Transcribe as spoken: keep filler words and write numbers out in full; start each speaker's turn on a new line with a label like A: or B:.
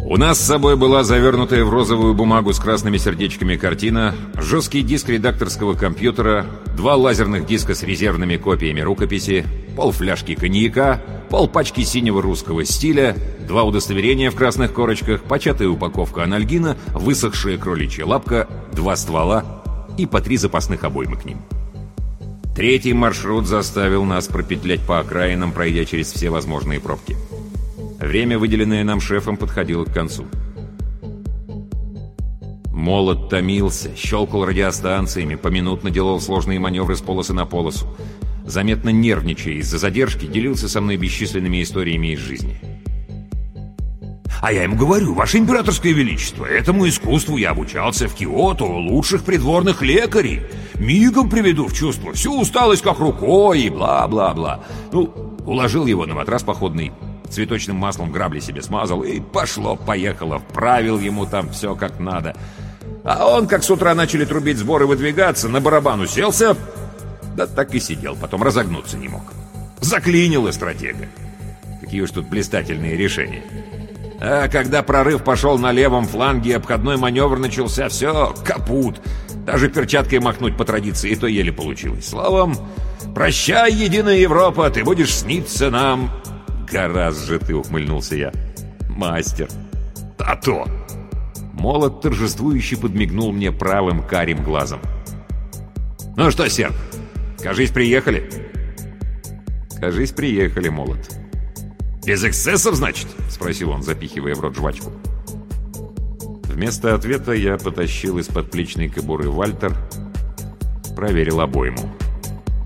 A: У нас с собой была завернутая в розовую бумагу с красными сердечками картина, жесткий диск редакторского компьютера, два лазерных диска с резервными копиями рукописи, полфляжки коньяка, полпачки синего русского стиля, два удостоверения в красных корочках, початая упаковка анальгина, высохшая кроличья лапка, два ствола и по три запасных обоймы к ним. Третий маршрут заставил нас пропетлять по окраинам, пройдя через все возможные пробки. Время, выделенное нам шефом, подходило к концу. Молот томился, щелкал радиостанциями, поминутно делал сложные маневры с полосы на полосу. Заметно нервничая из-за задержки, делился со мной бесчисленными историями из жизни.
B: А я ему говорю: «Ваше императорское величество, этому искусству я обучался в Киото у лучших придворных лекарей. Мигом приведу в чувство, всю усталость как рукой и бла-бла-бла». Ну, уложил его на матрас походный, цветочным маслом грабли себе смазал, и пошло-поехало, вправил ему там все как надо. А он, как с утра начали трубить сборы выдвигаться, на барабан уселся, да так и сидел, потом разогнуться не мог. Заклинило стратега. Какие уж тут блистательные решения. А когда прорыв пошел на левом фланге, обходной маневр начался, все, капут. Даже перчаткой махнуть по традиции, и то еле получилось. Словом, прощай, единая Европа, ты будешь сниться нам. «Гаразд же ты!» — ухмыльнулся я. «Мастер!» «А то!» Молот торжествующе подмигнул мне правым карим глазом. «Ну что, серп, кажись, приехали?» «Кажись, приехали, Молот». «Без эксцессов, значит?» — спросил он, запихивая в рот жвачку. Вместо ответа я потащил из-под плечной кобуры Вальтер, проверил обойму.